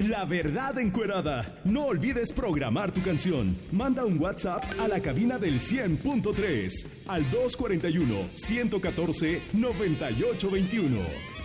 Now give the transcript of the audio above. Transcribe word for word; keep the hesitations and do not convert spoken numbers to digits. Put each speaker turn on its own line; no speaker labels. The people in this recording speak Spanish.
La Verdad Encuerada. No olvides programar tu canción. Manda un WhatsApp a la cabina del cien punto tres al dos cuarenta y uno, ciento catorce, noventa y ocho veintiuno.